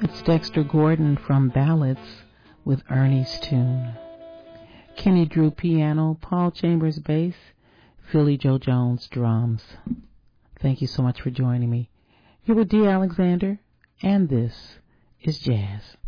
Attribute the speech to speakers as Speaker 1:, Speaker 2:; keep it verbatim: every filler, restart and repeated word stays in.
Speaker 1: It's Dexter Gordon from Ballads with Ernie's Tune. Kenny Drew piano, Paul Chambers bass, Philly Joe Jones drums. Thank you so much for joining me. You're with Dee Alexander, and this is Jazz.